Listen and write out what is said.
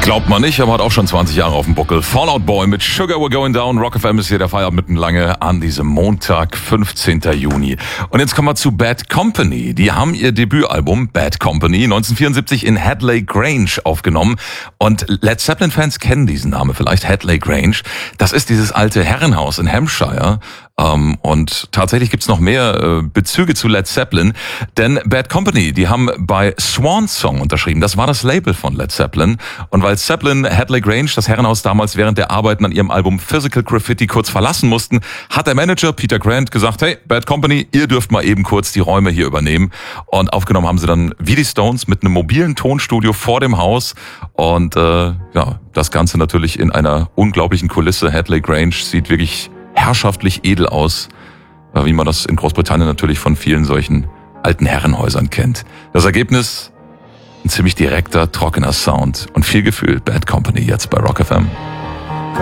Glaubt man nicht, aber hat auch schon 20 Jahre auf dem Buckel. Fallout Boy mit Sugar We're Going Down. Rock FM ist hier der Feierabend mitten lange an diesem Montag, 15. Juni. Und jetzt kommen wir zu Bad Company. Die haben ihr Debütalbum Bad Company 1974 in Hadley Grange aufgenommen. Und Led Zeppelin-Fans kennen diesen Namen vielleicht, Hadley Grange. Das ist dieses alte Herrenhaus in Hampshire. Und tatsächlich gibt's noch mehr Bezüge zu Led Zeppelin, denn Bad Company, die haben bei Swan Song unterschrieben. Das war das Label von Led Zeppelin. Und weil Zeppelin Hadley Grange, das Herrenhaus, damals während der Arbeiten an ihrem Album Physical Graffiti kurz verlassen mussten, hat der Manager Peter Grant gesagt, hey, Bad Company, ihr dürft mal eben kurz die Räume hier übernehmen. Und aufgenommen haben sie dann wie die Stones mit einem mobilen Tonstudio vor dem Haus. Und das Ganze natürlich in einer unglaublichen Kulisse. Hadley Grange sieht wirklich herrschaftlich edel aus, wie man das in Großbritannien natürlich von vielen solchen alten Herrenhäusern kennt. Das Ergebnis, ein ziemlich direkter, trockener Sound und viel Gefühl. Bad Company jetzt bei Rock FM.